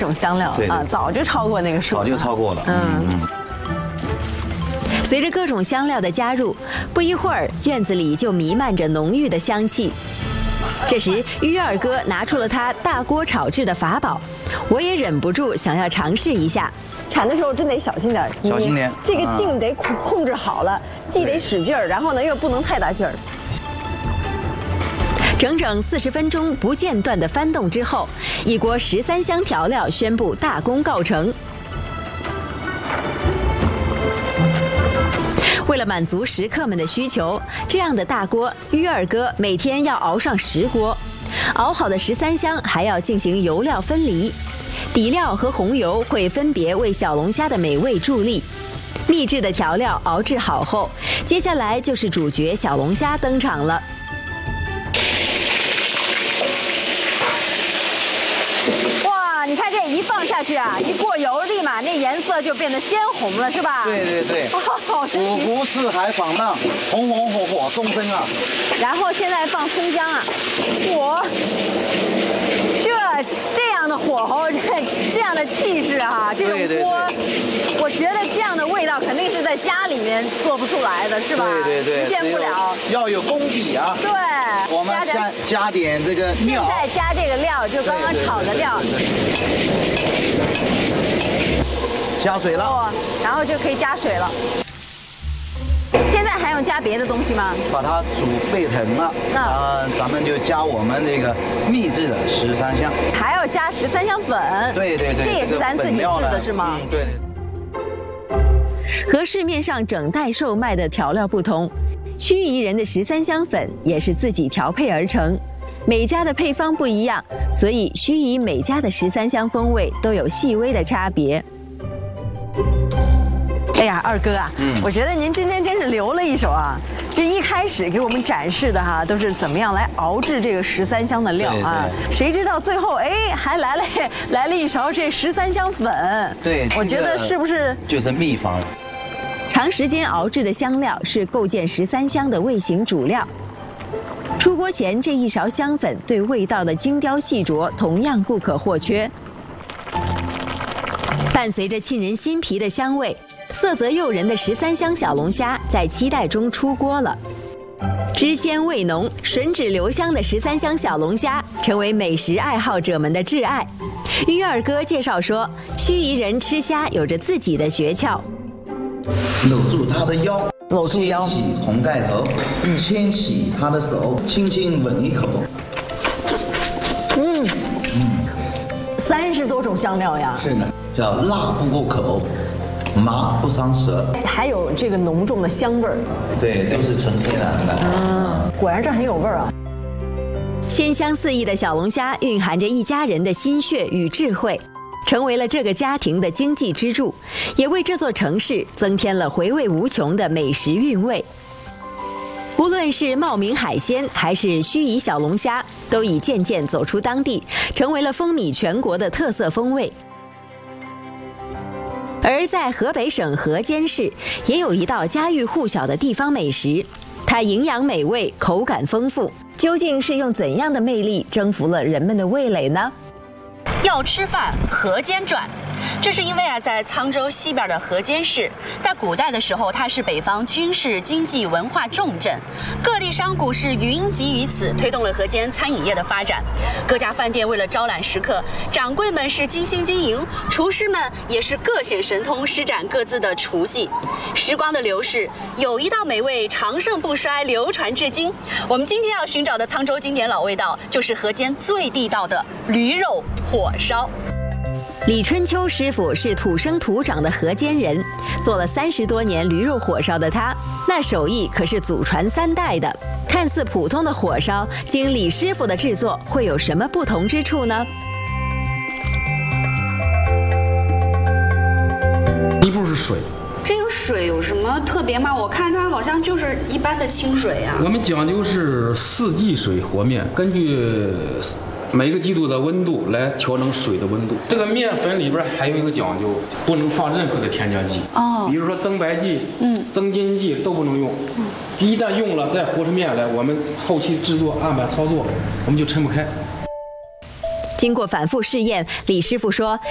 种香料啊，早就超过那个数， 早就超过了。 随着各种香料的加入，不一会儿，院子里就弥漫着浓郁的香气。这时，于二哥拿出了他大锅炒制的法宝，我也忍不住想要尝试一下。 铲的时候真得小心点， 小心点， 这个劲得控制好了，既得使劲儿，然后呢又不能太大劲儿。 整整40分钟不间断的翻动之后，一锅13香调料宣布大功告成。为了满足食客们的需求，这样的大锅，于二哥每天要熬上10锅。熬好的13香还要进行油料分离，底料和红油会分别为小龙虾的美味助力。秘制的调料熬制好后，接下来就是主角小龙虾登场了。 你看这一放下去啊，一过油，立马那颜色就变得鲜红了，是吧？ 对对对，五湖四海闯荡，红红火火终身啊！ 然后现在放葱姜啊，这样的火候，这样的气势啊，这种锅，我觉得这样的味道肯定是在家里面做不出来的，是吧？ 对对对， 实现不了， 要有功底啊。 对， 我们加点这个料， 现在加这个料，就刚刚炒的料， 加水了， 然后就可以加水了。现在还用加别的东西吗？ 把它煮沸腾了，咱们就加我们这个秘制的13香， 还要加13香粉。对对对，这也是咱自己制的是吗？ 对。 和市面上整袋售卖的调料不同，盱眙人的13香粉也是自己调配而成。每家的配方不一样，所以盱眙每家的13香风味都有细微的差别。 哎呀，二哥啊，我觉得您今天真是留了一手啊！这一开始给我们展示的哈，都是怎么样来熬制这个13香的料啊。谁知道最后还来了一勺这13香粉。 对， 我觉得是不是就是秘方？ 长时间熬制的香料是构建13香的味型主料。出锅前这一勺香粉对味道的精雕细琢同样不可或缺。伴随着沁人心脾的香味，色泽诱人的13香小龙虾在期待中出锅了。汁鲜味浓、吮指留香的13香小龙虾成为美食爱好者们的挚爱。于二哥介绍说，盱眙人吃虾有着自己的诀窍。 搂住他的腰， 搂住腰， 掀起红盖头，牵起他的手，轻轻吻一口。 30多种香料呀。 是的，叫辣不过口，麻不伤舌， 还有这个浓重的香味儿。 对，都是纯天然的。 果然是很有味儿啊。 鲜香四溢的小龙虾蕴含着一家人的心血与智慧，成为了这个家庭的经济支柱，也为这座城市增添了回味无穷的美食韵味。无论是茂名海鲜还是盱眙小龙虾，都已渐渐走出当地，成为了风靡全国的特色风味。而在河北省河间市，也有一道家喻户晓的地方美食，它营养美味，口感丰富。究竟是用怎样的魅力征服了人们的味蕾呢？ 要吃饭，河间转。这是因为在沧州西边的河间市，在古代的时候，它是北方军事、经济、文化重镇，各地商贾是云集于此，推动了河间餐饮业的发展。各家饭店为了招揽食客，掌柜们是精心经营，厨师们也是各显神通，施展各自的厨技。时光的流逝，有一道美味长盛不衰，流传至今。我们今天要寻找的沧州经典老味道，就是河间最地道的驴肉火烧。 李春秋师傅是土生土长的河间人，做了30多年驴肉火烧的他，那手艺可是祖传3代的。看似普通的火烧，经李师傅的制作，会有什么不同之处呢？ 第一步是水。 这个水有什么特别吗？我看它好像就是一般的清水啊。 我们讲究是4季水和面，根据每个季度的温度来调整水的温度。这个面粉里边还有一个讲究，不能放任何的添加剂。比如说增白剂、增筋剂都不能用。一旦用了，再和出面来，我们后期制作案板操作，我们就抻不开。 经过反复试验，李师傅说，